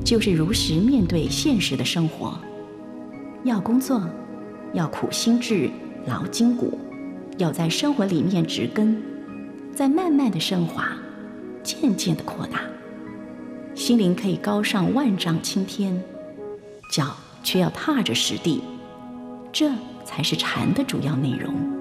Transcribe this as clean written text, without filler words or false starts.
就是如实面对现实的生活。要工作，要苦心志，劳筋骨，要在生活里面植根，再慢慢的升华，渐渐的扩大，心灵可以高上万丈青天，脚却要踏着实地，这才是禅的主要内容。